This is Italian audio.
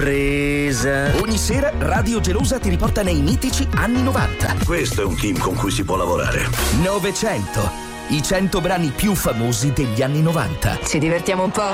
Presa. Ogni sera Radio Gelosa ti riporta nei mitici anni 90. Questo è un team con cui si può lavorare. 900. I 100 brani più famosi degli anni 90. Ci divertiamo un po'?